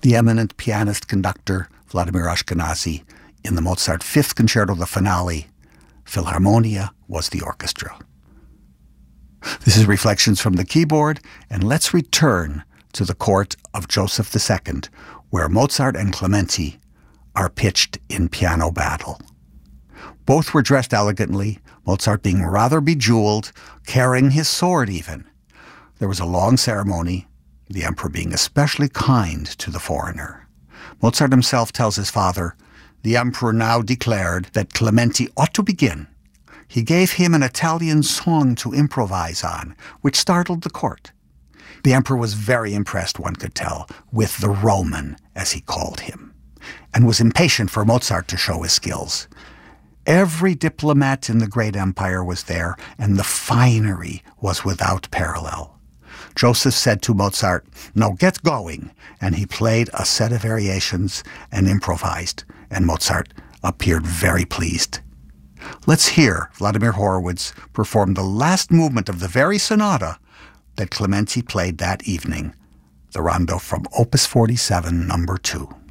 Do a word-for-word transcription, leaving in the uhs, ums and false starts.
The eminent pianist-conductor Vladimir Ashkenazy in the Mozart Fifth Concerto, the finale, Philharmonia was the orchestra. This is Reflections from the Keyboard, and let's return to the court of Joseph the Second, where Mozart and Clementi are pitched in piano battle. Both were dressed elegantly, Mozart being rather bejeweled, carrying his sword even. There was a long ceremony, the emperor being especially kind to the foreigner. Mozart himself tells his father, the emperor now declared that Clementi ought to begin. He gave him an Italian song to improvise on, which startled the court. The emperor was very impressed, one could tell, with the Roman, as he called him, and was impatient for Mozart to show his skills. Every diplomat in the great empire was there, and the finery was without parallel. Joseph said to Mozart, "No, get going," and he played a set of variations and improvised, and Mozart appeared very pleased. Let's hear Vladimir Horowitz perform the last movement of the very sonata that Clementi played that evening, the rondo from Opus forty-seven, number two.